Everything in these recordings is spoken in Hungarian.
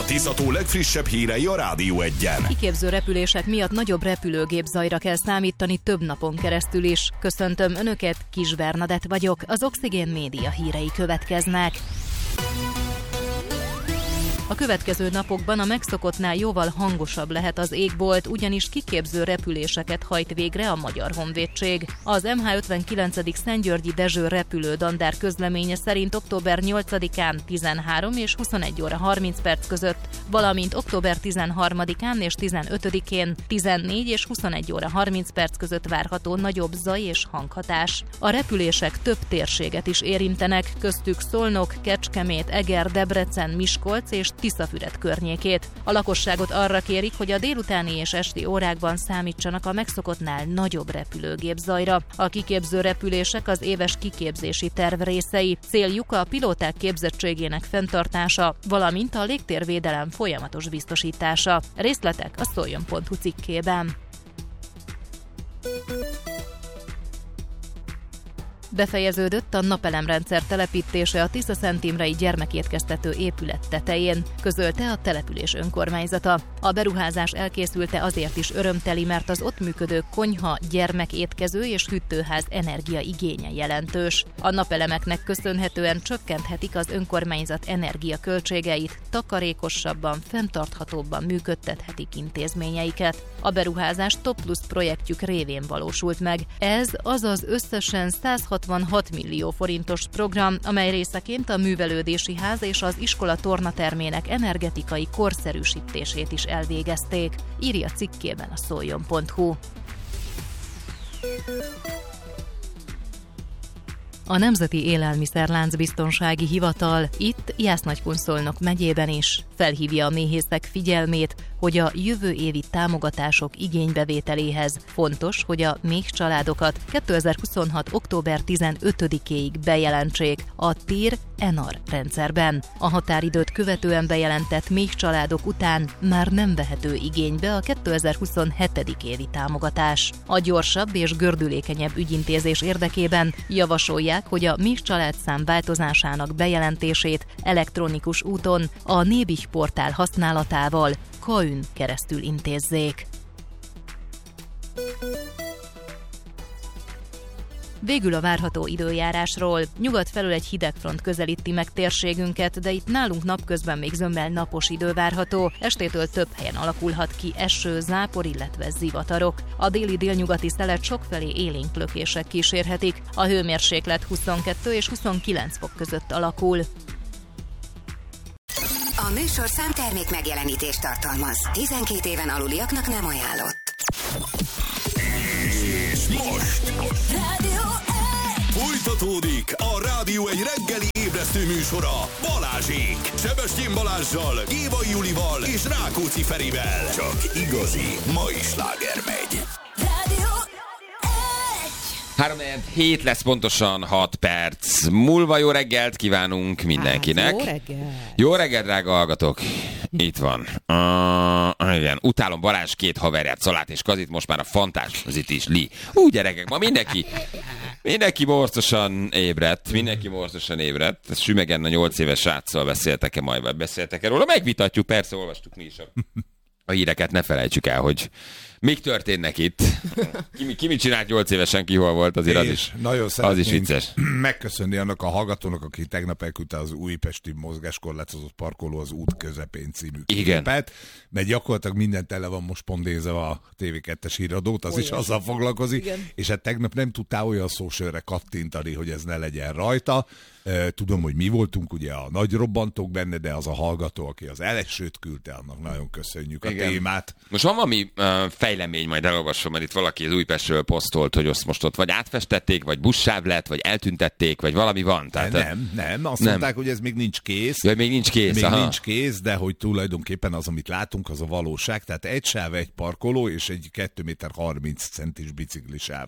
Tisza-tó legfrissebb hírei a Rádió Egyen. Kiképző repülések miatt nagyobb repülőgép zajra kell számítani több napon keresztül is. Köszöntöm Önöket, Kis Bernadett vagyok, az Oxigén Média hírei következnek. A következő napokban a megszokottnál jóval hangosabb lehet az égbolt, ugyanis kiképző repüléseket hajt végre a Magyar Honvédség. Az MH59. Szentgyörgyi Dezső repülő dandár közleménye szerint október 8-án 13 és 21 óra 30 perc között, valamint október 13-án és 15-én 14 és 21 óra 30 perc között várható nagyobb zaj és hanghatás. A repülések több térséget is érintenek, köztük Szolnok, Kecskemét, Eger, Debrecen, Miskolc és Tiszafüred környékét. A lakosságot arra kérik, hogy a délutáni és esti órákban számítsanak a megszokottnál nagyobb repülőgép zajra. A kiképző repülések az éves kiképzési terv részei. Céljuk a pilóták képzettségének fenntartása, valamint a légtérvédelem folyamatos biztosítása. Részletek a szoljon.hu cikkében. Befejeződött a napelemrendszer telepítése a Tisza-Szentimrei gyermekétkeztető épület tetején, közölte a település önkormányzata. A beruházás elkészülte azért is örömteli, mert az ott működő konyha, gyermekétkező és hűtőház energiaigénye jelentős. A napelemeknek köszönhetően csökkenthetik az önkormányzat energiaköltségeit, takarékosabban, fenntarthatóbban működtethetik intézményeiket. A beruházás Top Plus projektjük révén valósult meg. Ez azaz összesen 166 millió forintos program, amely részeként a művelődési ház és az iskola tornatermének energetikai korszerűsítését is elvégezték, írja cikkében a szoljon.hu. A Nemzeti Élelmiszerláncbiztonsági Hivatal itt Jász-Nagykun-Szolnok megyében is felhívja a méhészek figyelmét, hogy a jövő évi támogatások igénybevételéhez fontos, hogy a méhcsaládokat 2026. október 15-éig bejelentsék a TIR-ENAR rendszerben. A határidőt követően bejelentett méhcsaládok után már nem vehető igénybe a 2027. évi támogatás. A gyorsabb és gördülékenyebb ügyintézés érdekében javasolják, hogy a méhcsaládszám változásának bejelentését elektronikus úton a Nébih portál használatával KAÜN keresztül intézzék. Végül a várható időjárásról. Nyugat felől egy hidegfront közelíti meg térségünket, de itt nálunk napközben még zömmel napos idő várható. Estétől több helyen alakulhat ki eső, zápor, illetve zivatarok. A déli-délnyugati szelet sokfelé élénk lökések kísérhetik. A hőmérséklet 22 és 29 fok között alakul. A műsorszám termék megjelenítést tartalmaz. 12 éven aluliaknak nem ajánlott. És most folytatódik a Rádió egy reggeli ébresztő műsora Balázsék. Sebestyén Balázssal, Gévai Julival és Rákóczi Ferivel. Csak igazi mai sláger megy. 3-7 lesz pontosan 6 perc. Múlva jó reggelt kívánunk mindenkinek. Jó reggelt! Jó reggelt, drága hallgatók! Itt van. Igen, utálom Balázs két haverját, Szalát és Kazit, most már a Fantás, az itt is Li. Úgy gyerekek, ma mindenki morcosan ébredt. Ez Sümegen a 8 éves sráccal beszéltek-e róla? Megvitatjuk, persze, olvastuk mi is a híreket, ne felejtsük el, hogy mik történnek itt. Ki mit csinált 8 évesen, ki hol volt, azért az is vicces. Megköszönni annak a hallgatónak, aki tegnap elküldte az újpesti mozgáskorlátozott parkoló az út közepén című képet, mert gyakorlatilag minden tele van most pondézve a TV2-es híradót, az is azzal foglalkozik, igen. És hát tegnap nem tudtál olyan szósörre kattintani, hogy ez ne legyen rajta. Tudom, hogy mi voltunk ugye a nagy robbantók benne, de az a hallgató, aki az elsőt küldte, annak nagyon köszönjük a témát. Most van valami fejlemény, majd elolvasom, mert itt valaki az Újpestről posztolt, hogy azt most ott vagy átfestették, vagy buszsáv lett, vagy eltüntették, vagy valami van. Tehát, nem. Azt mondták, hogy ez még nincs kész. Ja, még nincs kész. Nincs kész, de hogy tulajdonképpen az, amit látunk, az a valóság. Tehát egy sáv, egy parkoló, és egy 2,30 méter centis biciklisáv.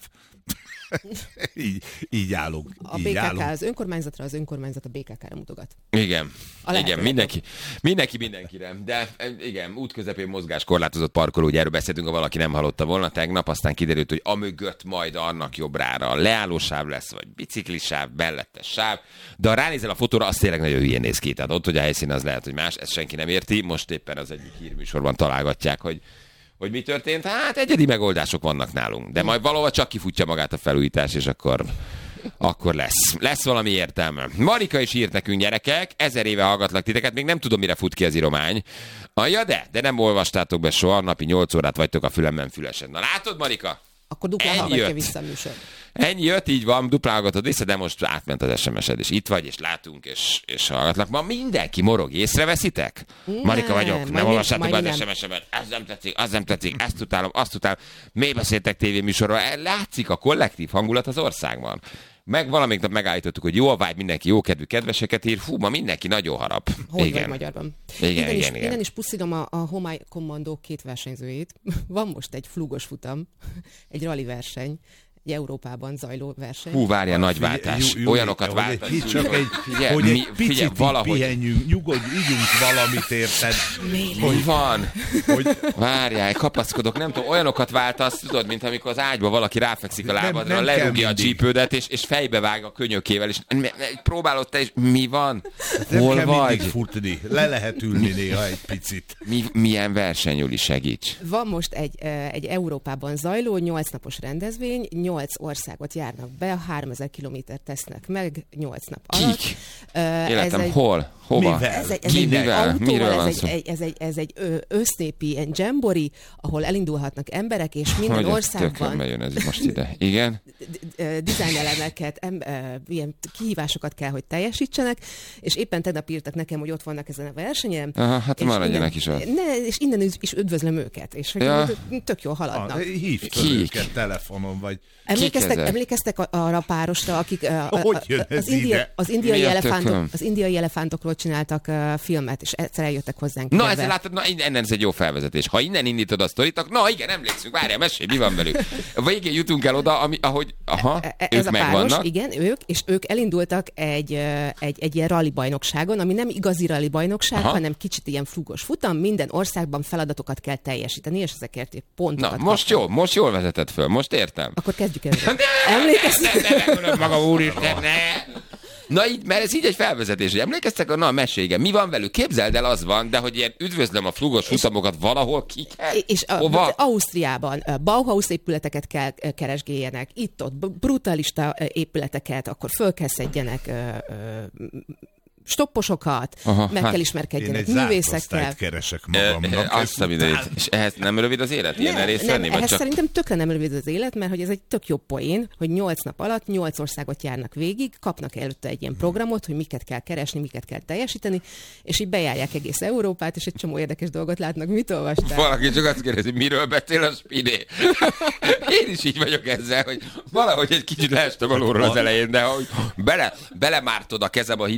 így állunk. A BKK az önkormányzatra, az önkormányzat a BKK-ra mutogat. Igen, mindenkire. De igen, útközepén mozgáskorlátozott parkoló, ugye erről beszéltünk, ha valaki nem hallotta volna tegnap, aztán kiderült, hogy amögött majd annak jobbrára leállósáv lesz, vagy biciklisáv, mellettes sáv, de ha ránézel a fotóra, az tényleg nagyon hülyén néz ki. Tehát ott, hogy a helyszín az lehet, hogy más, ezt senki nem érti. Most éppen az egyik hírműsorban találgatják, hogy mi történt. Hát egyedi megoldások vannak nálunk, de majd valahol csak kifutja magát a felújítás, és akkor lesz valami értelme. Marika is írt nekünk, gyerekek, 1000 éve hallgatlak titeket, még nem tudom, mire fut ki az íromány. Ja, de nem olvastátok be soha, napi 8 órát vagytok a fülemben fülesen. Na látod, Marika? Akkor duplán hallgatja vissza a műsor. Ennyi jött, így van, duplán hallgatod vissza, de most átment az SMS-ed, és itt vagy, és látunk, és hallgatlak. Ma mindenki morog, észreveszitek? Marika vagyok, nem olvassátok be az SMS-emet, ez nem tetszik, ezt utálom, azt utálom. Miért beszéltek tévéműsorban? Látszik a kollektív hangulat az országban. Meg valamelyik nap megállítottuk, hogy jó a vibe, mindenki jókedvű, kedveseket ír, ma mindenki nagyon harap. Hogy vagy magyarban? Igen. Innen is puszilom a Homai Commando 2 versenyzőjét. Van most egy flugos futam, egy rally verseny, egy Európában zajló verseny. Várjál, nagy váltás. Olyanokat váltani. Csak egy picit pihenjünk, ígyunk valamit, érted? Hogy van? Várjál, kapaszkodok, nem tudom, olyanokat váltasz, tudod, mint amikor az ágyba valaki ráfekszik a lábadra, lerúgja a csípődet, és fejbe vág a könyökével, és próbálod te, és mi van? Hol nem vagy? Mindig futni, le lehet ülni néha egy picit. Milyen verseny, Juli, segíts? Van most egy Európában zajló 8 napos rendezvény, 8 országot járnak be, 3000 kilométert tesznek meg 8 nap alatt. Kik? Életem, hol? Hova? Ez egy össznépi ilyen dzsembori, ahol elindulhatnak emberek, és minden országban... Tökön bejön ez most ide. Igen? Dizájnelemeket, ilyen kihívásokat kell, hogy teljesítsenek, és éppen tegnap írtak nekem, hogy ott vannak ezen a versenyen. Aha, hát maradjanak is ott. És innen is üdvözlöm őket, és tök jól haladnak. Hívtad őket telefonon, vagy... Emlékeztek arra a párosra, akik az indiai elefántokról csináltak filmet, és egyszer eljöttek hozzánk. Na, ezzel látod, innen ez egy jó felvezetés. Ha innen indítod a sztoritak, igen, emlékszünk, várjál, mesélj, mi van velük? A végén jutunk el oda, ahogy, ez ők a megvannak. Páros, igen, ők elindultak egy ilyen rally bajnokságon, ami nem igazi rally bajnokság, hanem kicsit ilyen flugos futam, minden országban feladatokat kell teljesíteni, és ezekért pontokat Na, most jól vezeted föl, most értem. Akkor kezdjük el. Emlékeztek? Ne, maga úristen, ne! Na így, mert ez így egy felvezetés, hogy emlékeztek, mesélj, igen, mi van velük? Képzeld el, az van, de hogy ilyen üdvözlöm a flugos futamokat valahol és Ausztriában Bauhaus épületeket kell keresgéljenek, itt-ott brutalista épületeket, akkor föl kell szedjenek stopposokat, kell ismerkedjenek művészekkel. Keresek magamnak. Azt a mindenit. És ehhez nem rövid az élet? Ilyen részt venni? Ehhez szerintem tökre nem rövid az élet, mert hogy ez egy tök jó poén, hogy 8 nap alatt 8 országot járnak végig, kapnak előtte egy ilyen programot, hogy miket kell keresni, miket kell teljesíteni, és így bejárják egész Európát, és egy csomó érdekes dolgot látnak. Mit olvastál? Valaki csak azt kérdezi, miről beszél a Spidé? Én is így vagyok ezzel, hogy valahogy egy kicsit leestem alulról az elején, de hogy belemártod a kezem a